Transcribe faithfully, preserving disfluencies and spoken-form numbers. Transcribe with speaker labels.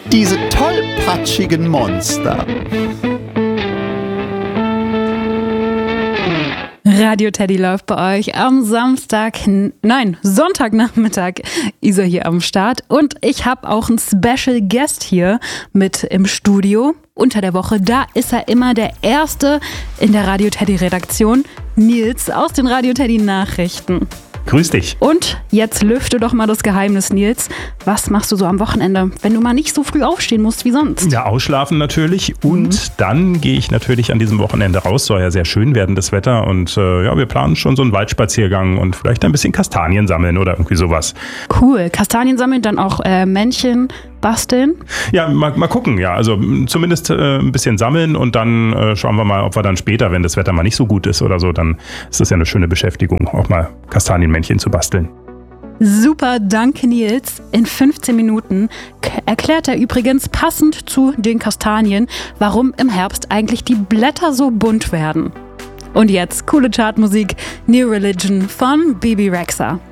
Speaker 1: Diese tollpatschigen Monster.
Speaker 2: Radio Teddy läuft bei euch am Samstag, nein, Sonntagnachmittag ist er hier am Start und ich habe auch einen Special Guest hier mit im Studio unter der Woche. Da ist er immer der Erste in der Radio Teddy Redaktion, Nils aus den Radio Teddy Nachrichten.
Speaker 3: Grüß dich.
Speaker 2: Und jetzt lüfte doch mal das Geheimnis, Nils. Was machst du so am Wochenende, wenn du mal nicht so früh aufstehen musst wie sonst?
Speaker 3: Ja, ausschlafen natürlich. Und mhm. dann gehe ich natürlich an diesem Wochenende raus. Soll ja sehr schön werden, das Wetter. Und äh, ja, wir planen schon so einen Waldspaziergang und vielleicht ein bisschen Kastanien sammeln oder irgendwie sowas.
Speaker 2: Cool. Kastanien sammeln, dann auch äh, Männchen basteln?
Speaker 3: Ja, mal, mal gucken. Ja, also zumindest äh, ein bisschen sammeln und dann äh, schauen wir mal, ob wir dann später, wenn das Wetter mal nicht so gut ist oder so, dann ist das ja eine schöne Beschäftigung, auch mal Kastanienmännchen zu basteln.
Speaker 2: Super, danke Nils. In fünfzehn Minuten k- erklärt er übrigens passend zu den Kastanien, warum im Herbst eigentlich die Blätter so bunt werden. Und jetzt coole Chartmusik, New Religion von Bebe Rexha.